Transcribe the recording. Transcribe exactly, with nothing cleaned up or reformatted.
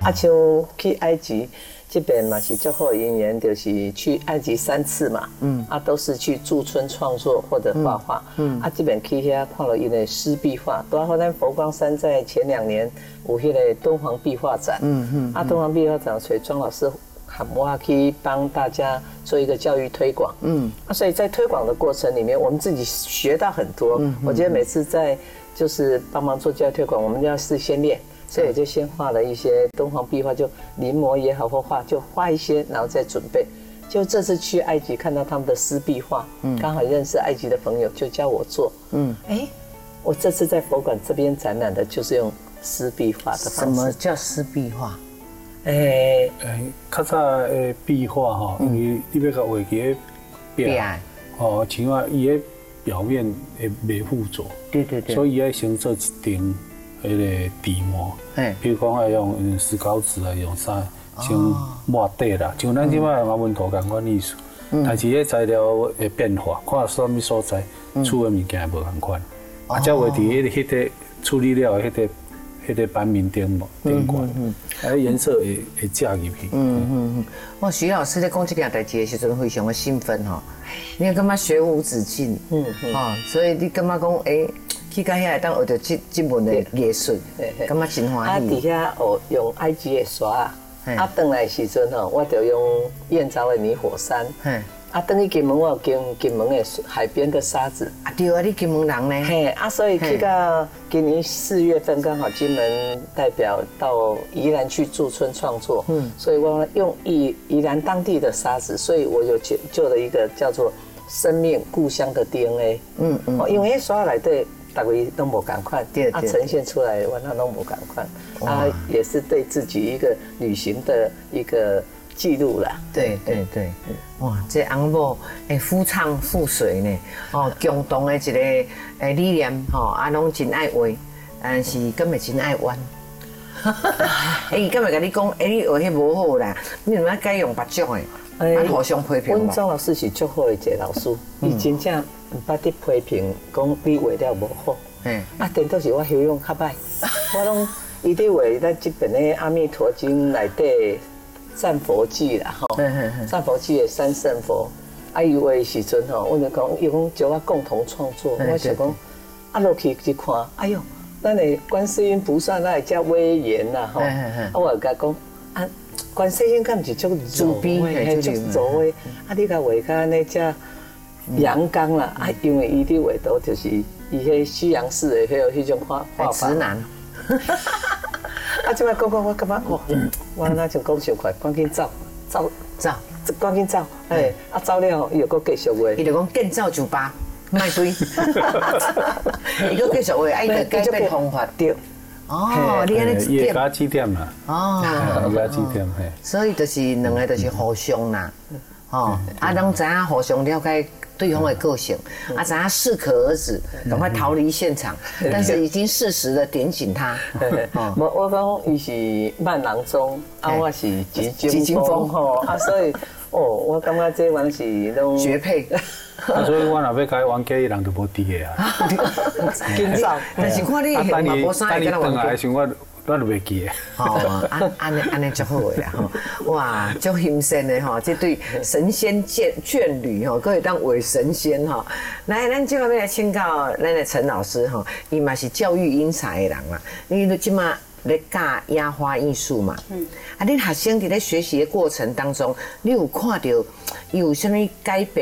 啊，像去埃及这边嘛是最好姻缘，就是去埃及三次嘛，嗯，啊都是去驻村创作或者画画，嗯，啊这边去遐看了因为湿壁画，多好咱佛光山在前两年有迄个敦煌壁画展，嗯嗯，啊敦煌壁画展，所以庄老师喊我去帮大家做一个教育推广，嗯，啊所以在推广的过程里面，我们自己学到很多，嗯，我觉得每次在就是帮忙做教育推广，我们要事先练。所以我就先画了一些敦煌壁画，就临摹也好或画，就画一些，然后再准备。就这次去埃及看到他们的湿壁画，嗯，刚好认识埃及的朋友，就教我做，嗯，哎，我这次在佛馆这边展览的就是用湿壁画的方式。 什么叫湿壁画？ 诶诶，较早诶壁画吼，因为你要甲画个表，哦，像啊伊个表面会袂附着， 对对对， 所以要先做一层。迄个底膜，比如讲要用石膏纸啊，用啥先抹底啦，像咱即摆马文图共款意思。但是迄材料会变化，看什么所在，出的物件无共款，啊，才会伫迄个迄个处理了迄个迄个版面顶顶管，啊，颜色会会遮入去。 嗯嗯嗯，哇，徐老师在讲这件代志的时阵，非常的兴奋吼，你也感觉学无止境，嗯嗯，哦，所以你感觉讲诶。去到遐会当学到这这门的艺术，感觉真欢喜。 啊，底下学用埃及的刷啊，啊，回来时阵吼，我就用燕巢的泥火山，啊，等于金门我有金金门的海边的沙子。 啊，对啊，你金门人呢？ 嘿，啊，所以去到今年四月份刚好金门代表到宜兰去驻村创作，嗯，所以我用宜宜兰当地的沙子，所以我有就做了一个叫做生命故乡的 D N A， 嗯嗯，因为刷来对。大概都无共款，啊，呈现出来完全都无共款，啊，也是对自己一个旅行的一个记录啦。 对对对，哇，这翁某诶，夫唱妇随呢，哦，共同的一个诶理念吼，啊，拢真爱画，但是根本真爱玩。哎，伊今日甲你讲，哎，你画迄无好啦，你怎么改用别种的？啊，互相批评。 阮庄老师是足好的一个老师，伊真正毋捌得批评，讲你画了无好。嗯，啊，顶多是我修养较歹，我拢伊伫画咱这边的《阿弥陀经》内底赞佛记啦，吼，赞佛记的三圣佛，啊，伊画的时阵吼，我就讲，伊讲叫我共同创作，我想讲，啊落去一看，哎哟，咱的观世音菩萨那会遮威严呐，吼，啊，我就甲讲，啊。观世音敢毋是足慈悲，嘿，足慈悲。啊，你甲画甲安尼遮阳刚啦，啊，因为伊伫画图就是伊迄西洋式的迄个迄种画画法。 直男。 啊，即摆讲讲我感觉哦，我那像讲伤快，赶紧走走走， 赶紧走，哎，啊走了后伊又搁继续画。 伊就讲见走就罢，卖堆。伊搁继续画，啊，伊就改变方法对。哦，你安尼一点，加几点啦？哦，加几点嘿。 所以就是两个就是互相啦，哦，啊，拢知影互相了解对方的个性，啊，知影适可而止，赶快逃离现场，但是已经适时的点醒他。 无，我讲伊是慢郎中，啊，我是急急惊风吼，啊，所以哦，我感觉这玩是拢绝配。 啊，所以我若要开玩家，伊人就无伫个啊。 紧走， 但是看你嘛无啥会跟他玩家。 像我，我都袂记个。哦，安安尼安尼足好个啦吼！哇，足欣赏的吼，这对神仙眷眷侣吼，可以当伪神仙吼。来，咱今晚要来请教咱的陈老师吼，伊嘛是教育英才的人啦。你即马咧教压花艺术嘛？嗯。啊，恁学生伫咧学习的过程当中，你有看到有啥物改变？